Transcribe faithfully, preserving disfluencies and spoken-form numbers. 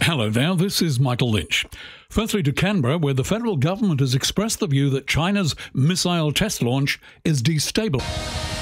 Hello there, this is Michael Lynch. Firstly to Canberra, where the federal government has expressed the view that China's missile test launch is destabilising.